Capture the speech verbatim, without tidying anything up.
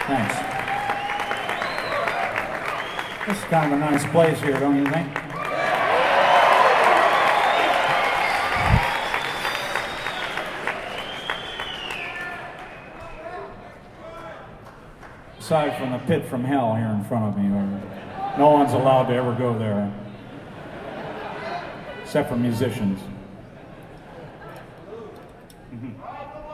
Thanks. This is kind of a nice place here, don't you think? Aside from the pit from hell here in front of me, no one's allowed to ever go there, except for musicians. Mm-hmm.